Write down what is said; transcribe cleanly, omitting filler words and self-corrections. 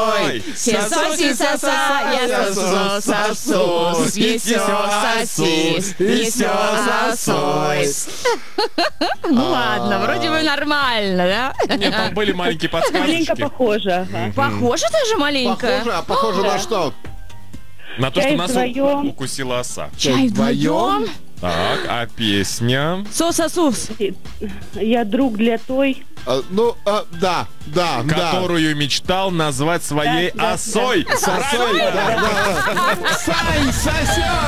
осой. Сисоси соса, я сосу сосусь. Еще сосись, еще сосусь. Ну ладно, вроде бы нормально, да? Нет, там были маленькие Маленько подсказочки. похоже. Ага. Похоже даже маленько? Похоже на что? На то, что Чай нас вдвоем. укусила оса. Чай вдвоем? Так, а песня? Сососус. Я друг для той. Да. Которую мечтал назвать своей Да, осой. Сосой, да. Сань, сосет!